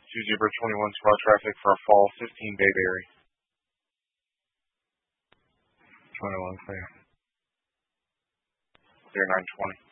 2-21 spot traffic for a fall 15 Bayberry. 21 clear. Clear 920.